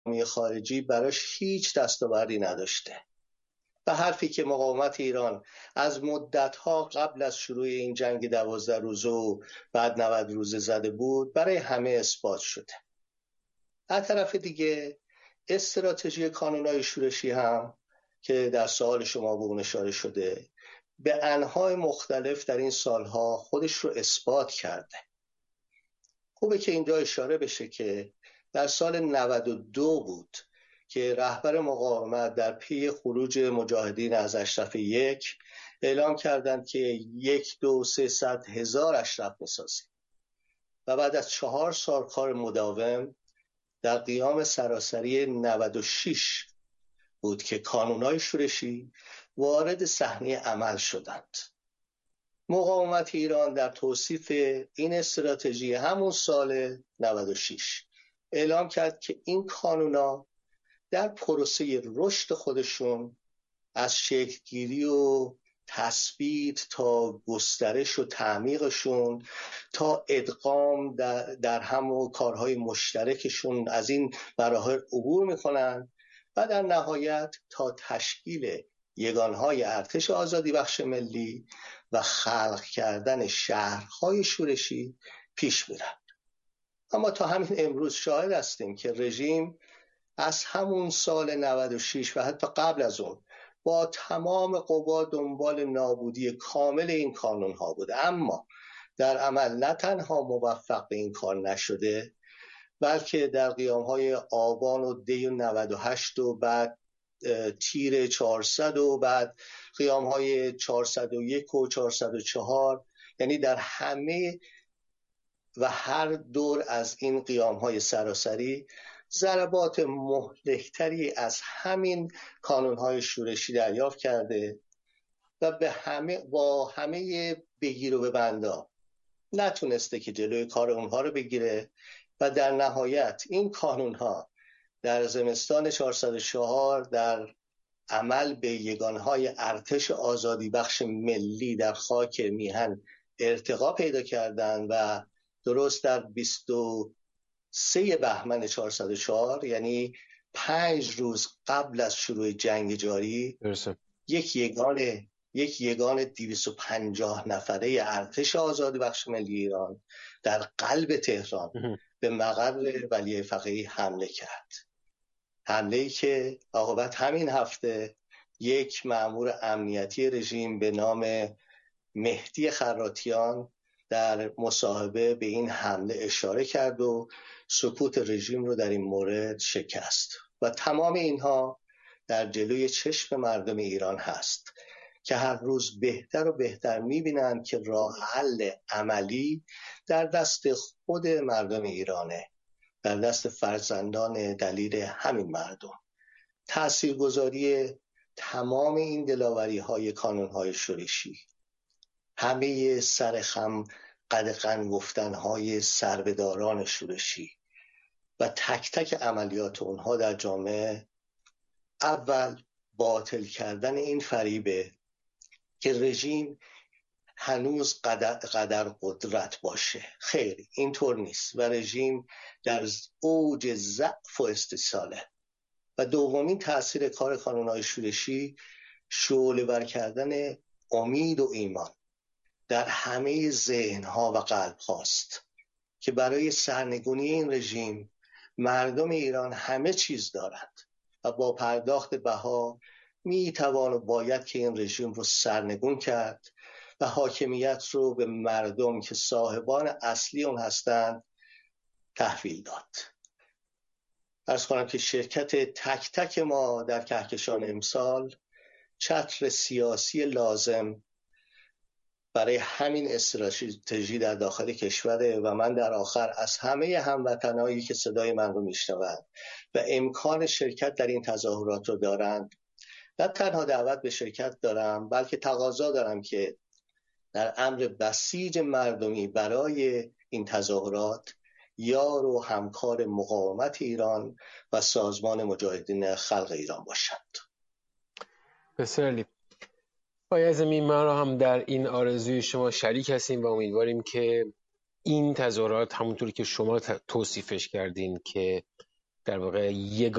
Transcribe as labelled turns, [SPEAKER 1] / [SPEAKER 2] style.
[SPEAKER 1] خارجی براش هیچ دستاوردی نداشته. و حرفی که مقاومت ایران از مدتها قبل از شروع این جنگ 12 روزه و بعد 90 روزه زده بود برای همه اثبات شده. از طرف دیگه استراتژی کانون‌های شورشی هم که در سوال شما به اون اشاره شده به انواع مختلف در این سالها خودش رو اثبات کرده. خوبه که اینجا اشاره بشه که در سال 92 بود که رهبر مقاومت در پی خروج مجاهدین از اشرف یک اعلام کردند که 1-2-300 اشرف میسازیم و بعد از 4 سال کار مداوم در قیام سراسری 96 بود که کانون‌های شورشی وارد صحنه عمل شدند. مقاومت ایران در توصیف این استراتژی همون سال 96 اعلام کرد که این کانونا در پروسه رشد خودشون از شکلگیری و تثبیت تا گسترش و تعمیقشون تا ادغام در هم و کارهای مشترکشون از این مراحل عبور میکنن و در نهایت تا تشکیل یگانهای ارتش آزادی بخش ملی و خلق کردن شهرهای شورشی پیش میرن. اما تا همین امروز شاهد هستیم که رژیم از همون سال 96 و حتی قبل از اون با تمام قوا دنبال نابودی کامل این کانون‌ها بوده، اما در عمل نه تنها موفق به این کار نشده بلکه در قیام‌های آبان و دی و 98 و بعد تیر 400 و بعد قیام‌های 401 و 404 یعنی در همه و هر دور از این قیام‌های سراسری ضربات مهلکتری از همین کانون‌های شورشی دریافت کرده و با همه بگیر و ببندا نتونسته که جلوی کار اونها رو بگیره و در نهایت این کانون‌ها در زمستان 404 در عمل به یگانهای ارتش آزادی بخش ملی در خاک میهن ارتقا پیدا کردند و درست در 23 بهمن 404 یعنی 5 روز قبل از شروع جنگ جاری یک یگان 250 نفره ارتش آزادی بخش ملی ایران در قلب تهران به مقر ولی فقیه حمله کرد. حمله‌ای که عاقبت همین هفته یک مأمور امنیتی رژیم به نام مهدی خراتیان در مصاحبه به این حمله اشاره کرد و سکوت رژیم رو در این مورد شکست و تمام اینها در جلوی چشم مردم ایران هست که هر روز بهتر و بهتر می‌بینند که راه حل عملی در دست خود مردم ایرانه، در دست فرزندان دلیر همین مردم. تاثیرگذاری تمام این دلاوری‌های کانون‌های شورشی، همه سرخم قدغن گفتن‌های سربداران شورشی و تک تک عملیات اونها در جامعه اول باطل کردن این فریبه که رژیم هنوز قدر قدرت باشه. خیر، اینطور نیست و رژیم در اوج ضعف و استیصاله. و دومین تأثیر کار کانون‌های شورشی شعله‌ور کردن امید و ایمان در همه ذهن‌ها و قلب هاست که برای سرنگونی این رژیم مردم ایران همه چیز دارند و با پرداخت بها میتوان و باید که این رژیم رو سرنگون کرد و حاکمیت رو به مردم که صاحبان اصلی اون هستند تحویل داد. عرض کنم که شرکت تک تک ما در کهکشان امسال چتر سیاسی لازم برای همین استراتژی در داخل کشوره و من در آخر از همه هموطنایی که صدای من رو میشنوند و امکان شرکت در این تظاهرات رو دارند نه تنها دعوت به شرکت دارم بلکه تقاضا دارم که در امر بسیج مردمی برای این تظاهرات یار و همکار مقاومت ایران و سازمان مجاهدین خلق ایران باشند.
[SPEAKER 2] بسیار عالی. آقای اعظمی، ما را هم در این آرزوی شما شریک هستیم و امیدواریم که این تظاهرات همونطور که شما توصیفش کردین که در واقع